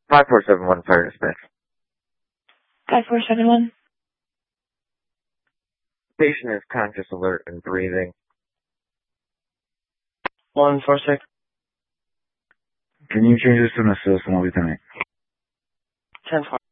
5471 fire dispatch. 5471. Patient is conscious, alert, and breathing. 146. Can you change this to an assist and I'll be 10-8? 10-4.